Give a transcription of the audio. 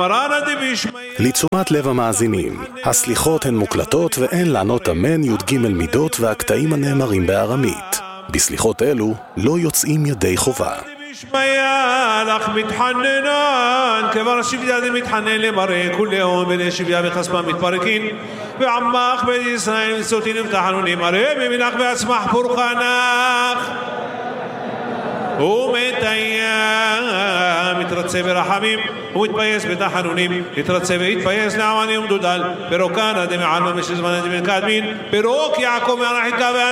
לתשומת לב המאזינים, הסליחות הן מוקלטות ואין לענות אמן י"ג מידות והקטעים הנאמרים בארמית. בסליחות אלו לא יוצאים ידי חובה. לך מתחננן כבר שבייה מתחנן למראה כל יום ולשבייה בחספה מתפרקין ועמך בית ישראל וסותין ותחנונים מראה ממנך ועצמך פורחנך ומתאיה מתרצה ברחמים ומתפייס בתחנונים יתרצה ויתפייס לעמני ומדודל ברוקן עד מעלמה משל זמן עד מן קדמין ברוק יעקב מהרחיקה